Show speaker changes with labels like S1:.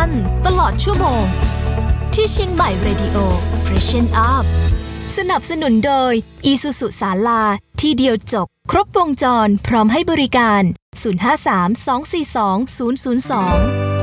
S1: นตลอดชั่วโมงที่เชียงใหม่ Radio Freshen Up สนับสนุนโดย Isuzu ศาลาที่เดียวจบครบวงจรพร้อมให้บริการ053 242 002